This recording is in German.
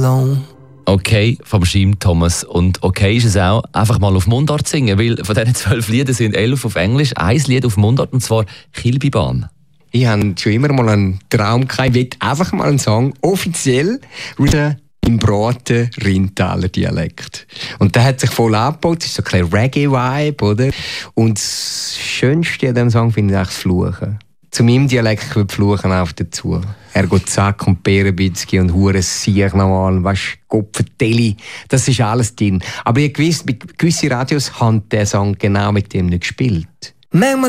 alone. Okay, vom Schim Thomas. Und okay ist es auch, einfach mal auf Mundart singen, weil von diesen 12 Liedern sind 11 auf Englisch, ein Lied auf Mundart, und zwar «Kilbibahn». Ich hatte schon immer mal einen Traum gehabt, ich will einfach mal einen Song offiziell im breiten Rheintaler Dialekt. Und der hat sich voll abgebaut, das ist so ein kleiner Reggae-Vibe, oder? Und das Schönste an diesem Song finde ich eigentlich das Fluchen. Zu meinem Dialekt kommt Fluchen auch dazu. Er geht Zack und Bärenbitzki und Hure Siech nochmal, weißt du, Kopfvertelli, das ist alles drin. Aber ich gewisse Radios haben diesen Song genau mit dem nicht gespielt. Manchmal